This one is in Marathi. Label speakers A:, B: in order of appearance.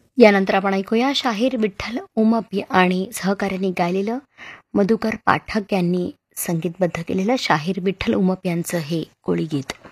A: यानंतर आपण ऐकूया शाहीर विठ्ठल उमप आणि सहकार्याने गायलेलं मधुकर पाठक यांनी संगीतबद्ध केलेलं शाहीर विठ्ठल उमप यांचं हे कोळी गीत.